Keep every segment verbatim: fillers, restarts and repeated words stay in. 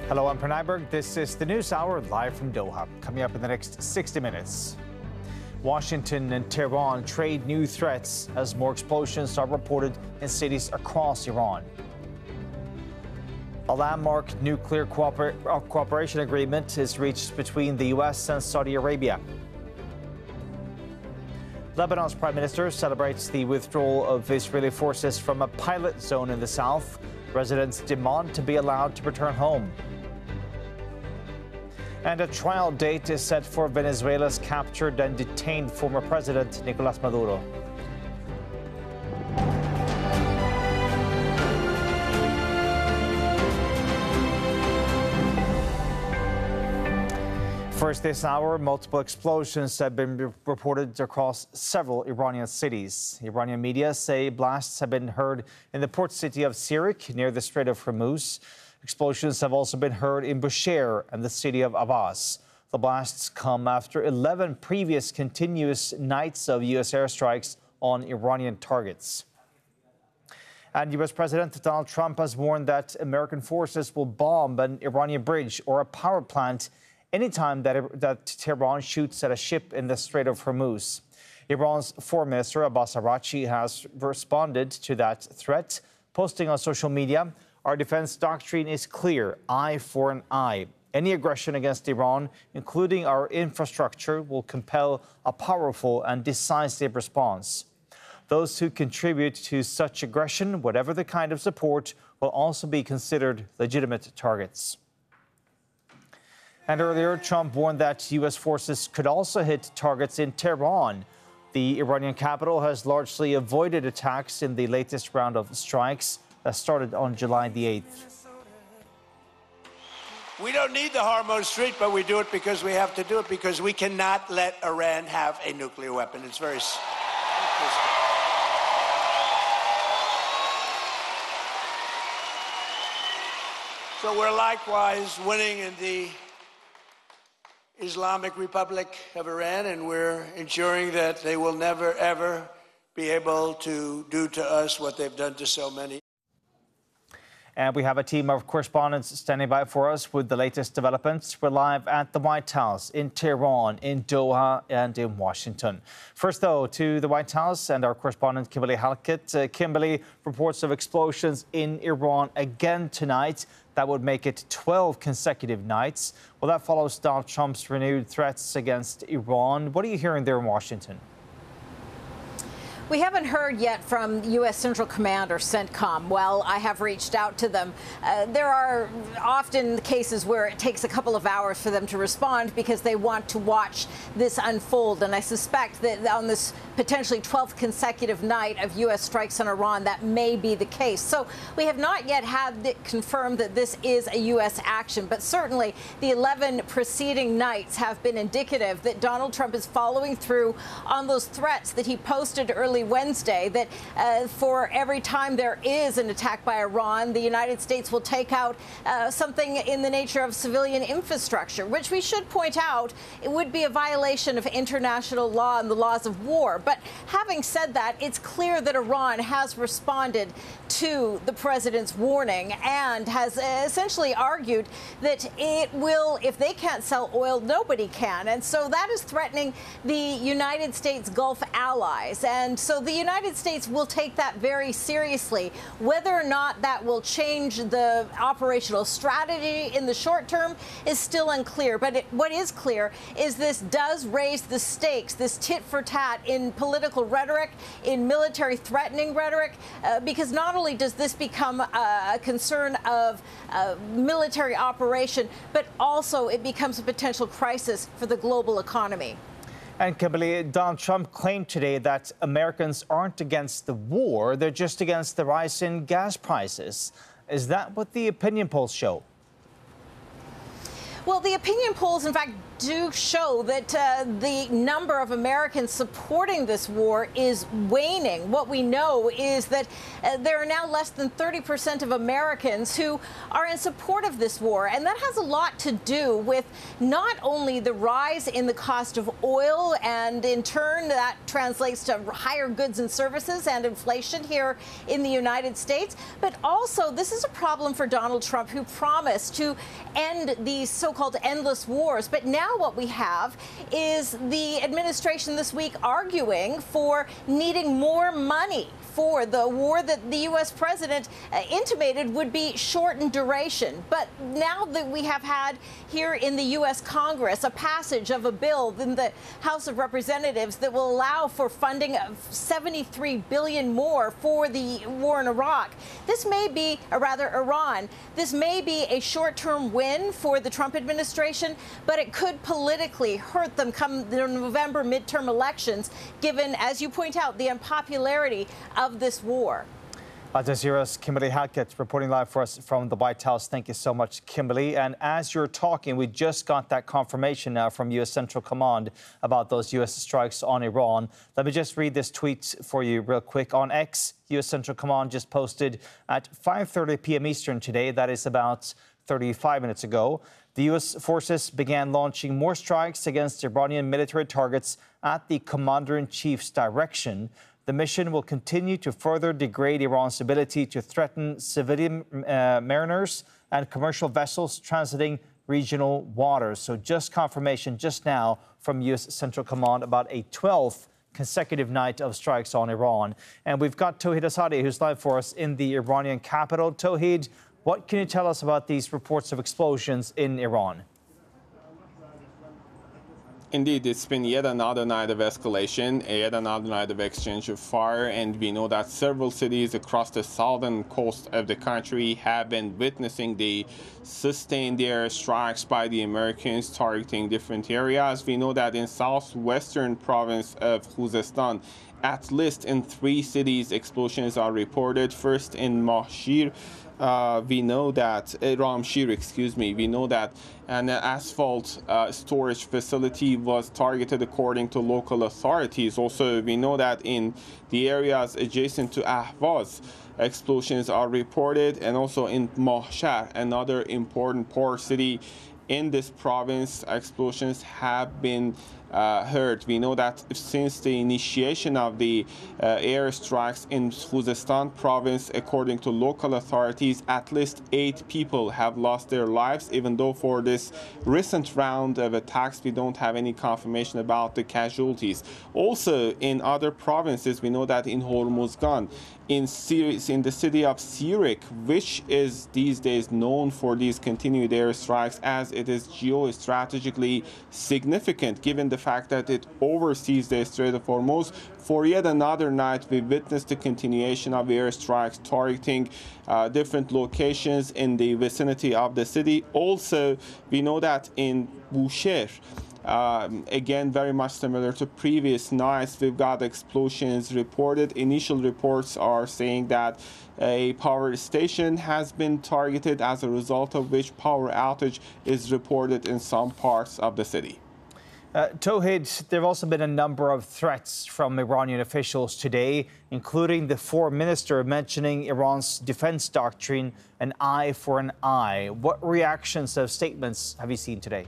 Hello, I'm Pranay Berg. This is the News Hour live from Doha. Coming up in the next sixty minutes. Washington and Tehran trade new threats as more explosions are reported in cities across Iran. A landmark nuclear cooper cooperation agreement is reached between the U S and Saudi Arabia. Lebanon's prime minister celebrates the withdrawal of Israeli forces from a pilot zone in the south. Residents demand to be allowed to return home. And a trial date is set for Venezuela's captured and detained former president Nicolás Maduro. First this hour, multiple explosions have been reported across several Iranian cities. Iranian media say blasts have been heard in the port city of Sirik near the Strait of Hormuz. Explosions have also been heard in Bushehr and the city of Abbas. The blasts come after eleven previous continuous nights of U S airstrikes on Iranian targets. And U S President Donald Trump has warned that American forces will bomb an Iranian bridge or a power plant anytime that, that Tehran shoots at a ship in the Strait of Hormuz. Iran's Foreign Minister Abbas Araghchi has responded to that threat, posting on social media, "Our defense doctrine is clear, eye for an eye. Any aggression against Iran, including our infrastructure, will compel a powerful and decisive response. Those who contribute to such aggression, whatever the kind of support, will also be considered legitimate targets." And earlier, Trump warned that U S forces could also hit targets in Tehran. The Iranian capital has largely avoided attacks in the latest round of strikes that started on July the eighth. We don't need the Hormuz Strait, but we do it because we have to do it, because we cannot let Iran have a nuclear weapon. It's very simple. So we're likewise winning in the Islamic Republic of Iran, and we're ensuring that they will never, ever be able to do to us what they've done to so many. And we have a team of correspondents standing by for us with the latest developments. We're live at the White House, in Tehran, in Doha, and in Washington. First, though, to the White House and our correspondent, Kimberly Halkett. Uh, Kimberly, reports of explosions in Iran again tonight. That would make it twelve consecutive nights. Well, that follows Donald Trump's renewed threats against Iran. What are you hearing there in Washington? We haven't heard yet from U S Central Command or CENTCOM. Well, I have reached out to them. Uh, there are often cases where it takes a couple of hours for them to respond because they want to watch this unfold. And I suspect that on this potentially twelfth consecutive night of U S strikes on Iran, that may be the case. So we have not yet had it confirmed that this is a U S action, but certainly the eleven preceding nights have been indicative that Donald Trump is following through on those threats that he posted early Wednesday, that uh, for every time there is an attack by Iran, the United States will take out uh, something in the nature of civilian infrastructure, which we should point out it would be a violation of international law and the laws of war. But having said that, it's clear that Iran has responded to the president's warning and has uh, essentially argued that it will, if they can't sell oil, nobody can. And so that is threatening the United States Gulf allies. And so the United States will take that very seriously. Whether or not that will change the operational strategy in the short term is still unclear. But it, what is clear is this does raise the stakes, this tit for tat in political rhetoric, in military threatening rhetoric, uh, because not only does this become a, a concern of uh, military operation, but also it becomes a potential crisis for the global economy. And Kimberly, Donald Trump claimed today that Americans aren't against the war, they're just against the rise in gas prices. Is that what the opinion polls show? Well, the opinion polls, in fact, do show that uh, the number of Americans supporting this war is waning. What we know is that uh, there are now less than thirty percent of Americans who are in support of this war. And that has a lot to do with not only the rise in the cost of oil, and in turn that translates to higher goods and services and inflation here in the United States, but also this is a problem for Donald Trump, who promised to end these so-called endless wars. But now what we have is the administration this week arguing for needing more money for the war that the U S president uh, intimated would be short in duration. But now that we have had here in the U S Congress a passage of a bill in the House of Representatives that will allow for funding of seventy-three billion dollars more for the war in Iraq, this may be, or rather Iran, this may be a short-term win for the Trump administration, but it could politically hurt them come the November midterm elections, given, as you point out, the unpopularity of this war. Al Jazeera's Kimberly Hackett reporting live for us from the White House. Thank you so much, Kimberly. And as you're talking, we just got that confirmation now from U S Central Command about those U S strikes on Iran. Let me just read this tweet for you real quick. On X, U S Central Command just posted at five thirty p m Eastern today, that is about thirty-five minutes ago, the U S forces began launching more strikes against Iranian military targets at the Commander-in-Chief's direction. The mission will continue to further degrade Iran's ability to threaten civilian uh, mariners and commercial vessels transiting regional waters. So just confirmation just now from U S Central Command about a twelfth consecutive night of strikes on Iran. And we've got Tauhid Asadi, who's live for us in the Iranian capital. Tauhid, what can you tell us about these reports of explosions in Iran? Indeed, it's been yet another night of escalation, yet another night of exchange of fire, and we know that several cities across the southern coast of the country have been witnessing the sustained air strikes by the Americans targeting different areas. We know that in southwestern province of Khuzestan, at least in three cities, explosions are reported. First in Mahshir, Uh, we know that uh, Ramshir, excuse me, we know that an asphalt uh, storage facility was targeted according to local authorities. Also, we know that in the areas adjacent to Ahvaz, explosions are reported, and also in Mahshar, another important port city in this province, explosions have been uh, heard. We know that since the initiation of the uh, airstrikes in Khuzestan province, according to local authorities, at least eight people have lost their lives, even though for this recent round of attacks, we don't have any confirmation about the casualties. Also, in other provinces, we know that in Hormuzgan, in, in the city of Sirik, which is these days known for these continued airstrikes, as it is geostrategically significant, given the fact that it oversees the Strait of Hormuz. For yet another night, we witnessed the continuation of airstrikes targeting uh, different locations in the vicinity of the city. Also, we know that in Bushehr, Um, again, very much similar to previous nights, we've got explosions reported. Initial reports are saying that a power station has been targeted, as a result of which power outage is reported in some parts of the city. Uh, Tauhid, there have also been a number of threats from Iranian officials today, including the foreign minister mentioning Iran's defense doctrine, an eye for an eye. What reactions of statements have you seen today?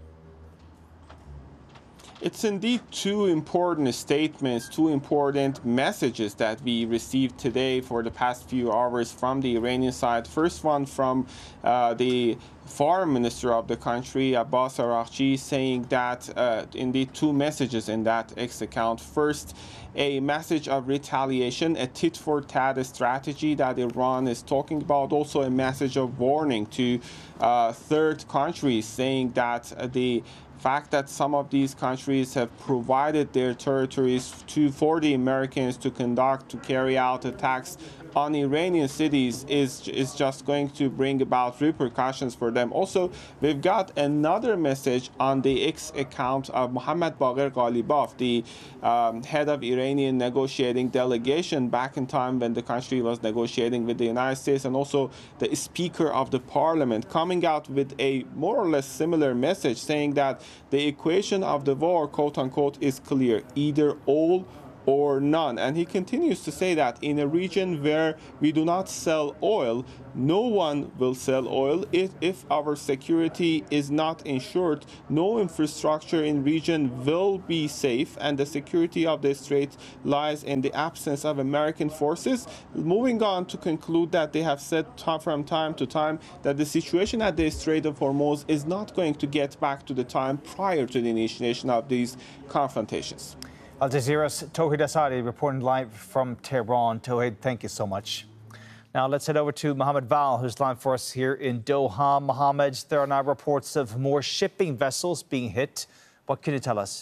It's indeed two important statements, two important messages that we received today for the past few hours from the Iranian side. First one from uh, the foreign minister of the country, Abbas Araghchi, saying that uh, indeed two messages in that X account. First, a message of retaliation, a tit-for-tat strategy that Iran is talking about. Also a message of warning to uh, third countries, saying that uh, the fact that some of these countries have provided their territories to for the Americans to conduct, to carry out attacks on Iranian cities is, is just going to bring about repercussions for them. Also, we've got another message on the X account of Mohammad Baqir Ghalibaf, the um, head of Iranian negotiating delegation back in time when the country was negotiating with the United States, and also the Speaker of the Parliament, coming out with a more or less similar message saying that the equation of the war, quote unquote, is clear, either all or none. And he continues to say that in a region where we do not sell oil, no one will sell oil. If, if our security is not ensured, no infrastructure in region will be safe, and the security of the strait lies in the absence of American forces. Moving on to conclude that they have said from time to time that the situation at the Strait of Hormuz is not going to get back to the time prior to the initiation of these confrontations. Al Jazeera's Tawhid Asadi reporting live from Tehran. Tawhid, thank you so much. Now let's head over to Mohammed Val, who's live for us here in Doha. Mohammed, there are now reports of more shipping vessels being hit. What can you tell us?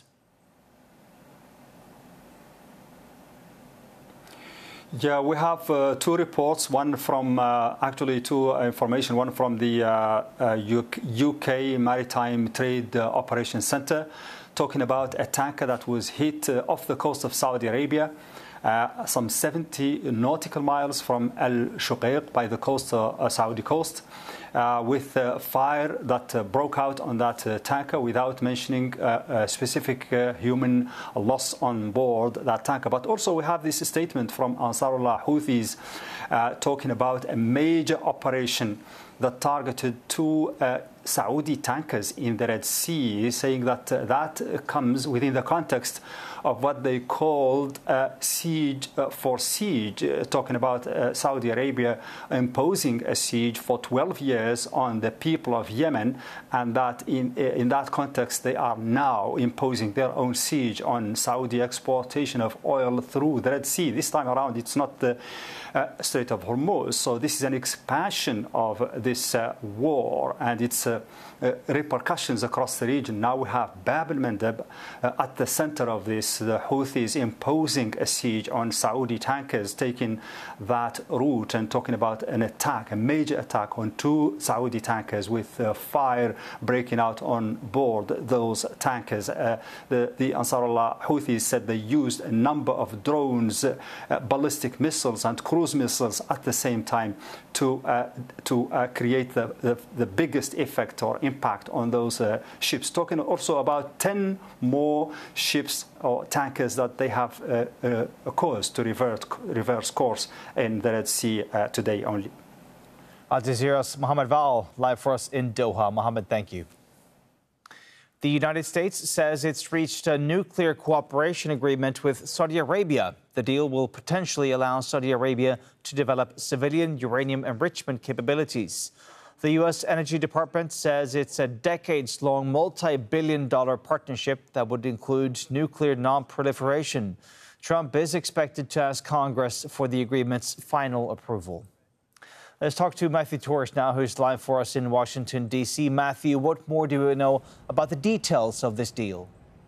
Yeah, we have uh, two reports, one from, uh, actually two uh, information, one from the uh, uh, U K Maritime Trade uh, Operations Center, talking about a tanker that was hit uh, off the coast of Saudi Arabia, uh, some seventy nautical miles from Al Shuqaiq by the coast, uh, Saudi coast, uh, with uh, fire that uh, broke out on that uh, tanker without mentioning uh, a specific uh, human loss on board that tanker. But also we have this statement from Ansarullah Houthis uh, talking about a major operation that targeted two uh, Saudi tankers in the Red Sea, saying that uh, that comes within the context of what they called uh, siege uh, for siege, uh, talking about uh, Saudi Arabia imposing a siege for twelve years on the people of Yemen, and that in, in that context they are now imposing their own siege on Saudi exportation of oil through the Red Sea. This time around it's not the uh, Strait of Hormuz, so this is an expansion of this uh, war and its uh, uh, repercussions across the region. Now we have Bab al-Mandab uh, at the center of this, the Houthis imposing a siege on Saudi tankers, taking that route and talking about an attack, a major attack on two Saudi tankers with uh, fire breaking out on board those tankers. Uh, the, the Ansarullah Houthis said they used a number of drones, uh, uh, ballistic missiles and cruise missiles at the same time to uh, to uh, create the, the, the biggest effect or impact on those uh, ships. Talking also about ten more ships or tankers that they have uh, uh, caused to revert, reverse course in the Red Sea uh, today only. Al Jazeera's Mohammed Val, live for us in Doha. Mohammed, thank you. The United States says it's reached a nuclear cooperation agreement with Saudi Arabia. The deal will potentially allow Saudi Arabia to develop civilian uranium enrichment capabilities. The U S Energy Department says it's a decades-long, multi-billion dollar partnership that would include nuclear non-proliferation. Trump is expected to ask Congress for the agreement's final approval. Let's talk to Matthew Torres now, who's live for us in Washington, D C Matthew, what more do we know about the details of this deal?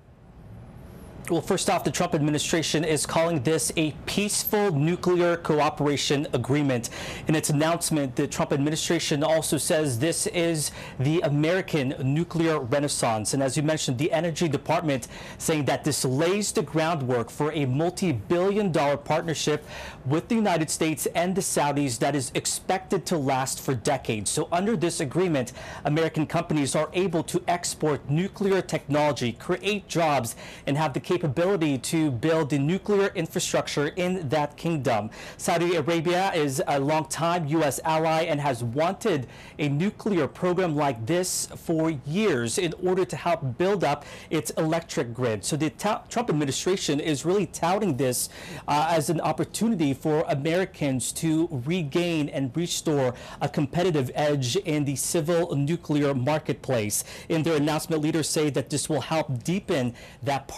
Well, first off, the Trump administration is calling this a peaceful nuclear cooperation agreement. In its announcement, the Trump administration also says this is the American nuclear renaissance. And as you mentioned, the Energy Department saying that this lays the groundwork for a multi-billion dollar partnership with the United States and the Saudis that is expected to last for decades. So under this agreement, American companies are able to export nuclear technology, create jobs, and have the capability capability to build the nuclear infrastructure in that kingdom. Saudi Arabia is a long-time U S ally and has wanted a nuclear program like this for years in order to help build up its electric grid. So the Trump administration is really touting this uh, as an opportunity for Americans to regain and restore a competitive edge in the civil nuclear marketplace. In their announcement, leaders say that this will help deepen that partnership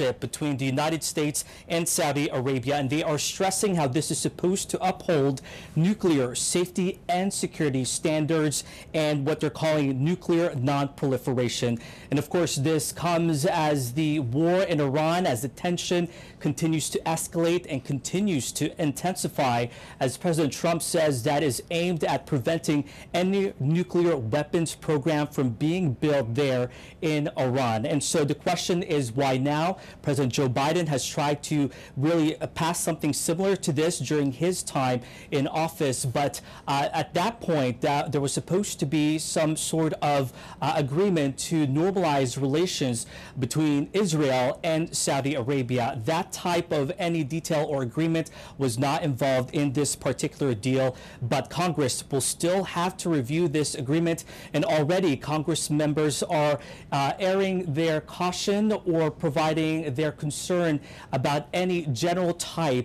partnership between the United States and Saudi Arabia, and they are stressing how this is supposed to uphold nuclear safety and security standards and what they're calling nuclear non-proliferation. And of course, this comes as the war in Iran, as the tension continues to escalate and continues to intensify, as President Trump says that is aimed at preventing any nuclear weapons program from being built there in Iran. And so the question is, why now? President Joe Biden has tried to really pass something similar to this during his time in office, but uh, at that point uh, there was supposed to be some sort of uh, agreement to normalize relations between Israel and Saudi Arabia. That type of any detail or agreement was not involved in this particular deal, but Congress will still have to review this agreement, and already Congress members are uh, airing their caution or providing their concern about any general type